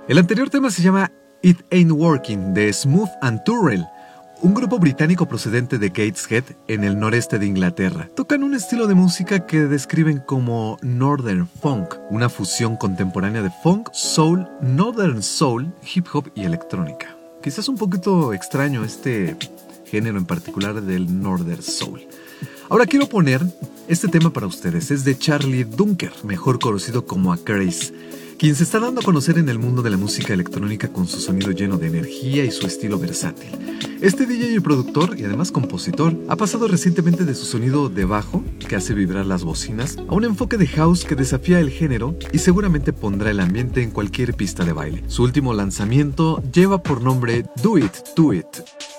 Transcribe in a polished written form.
El anterior tema se llama It Ain't Working de Smooth and Turrell, un grupo británico procedente de Gateshead en el noreste de Inglaterra. Tocan un estilo de música que describen como Northern Funk, una fusión contemporánea de funk, soul, Northern Soul, hip hop y electrónica. Quizás un poquito extraño este género en particular del Northern Soul. Ahora quiero poner este tema para ustedes. Es de Charlie Dunker, mejor conocido como A Craze, quien se está dando a conocer en el mundo de la música electrónica con su sonido lleno de energía y su estilo versátil. Este DJ y productor, y además compositor, ha pasado recientemente de su sonido de bajo, que hace vibrar las bocinas, a un enfoque de house que desafía el género y seguramente pondrá el ambiente en cualquier pista de baile. Su último lanzamiento lleva por nombre Do It, Do It.